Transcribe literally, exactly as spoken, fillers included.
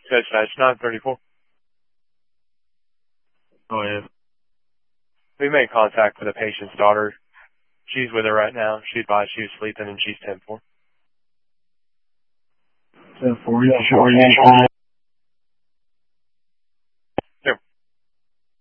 Dispatch nine thirty-four. Go ahead. We made contact with the patient's daughter. She's with her right now. She advised she was sleeping and she's ten four. ten four. You sure you